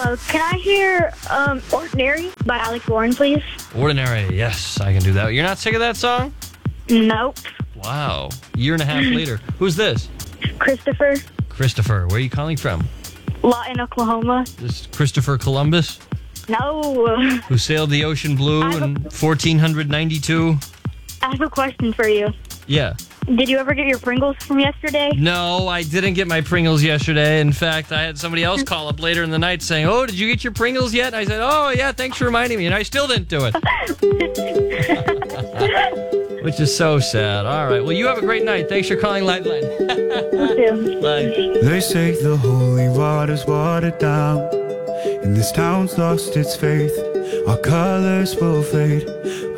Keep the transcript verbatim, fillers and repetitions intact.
Uh, can I hear um, Ordinary by Alex Warren, please? Ordinary, yes, I can do that. You're not sick of that song? Nope. Wow. Year and a half later. Who's this? Christopher, Christopher. Where are you calling from? Lawton, Oklahoma. This is Christopher Columbus, No. who sailed the ocean blue I have in fourteen ninety-two. I have a question for you. Yeah. Did you ever get your Pringles from yesterday? No, I didn't get my Pringles yesterday. In fact, I had somebody else call up later in the night saying, oh, did you get your Pringles yet? I said, oh, yeah, thanks for reminding me. And I still didn't do it. Which is so sad. All right. Well, you have a great night. Thanks for calling Lifeline. Bye. They say the holy water's watered down, and this town's lost its faith. Our colors will fade.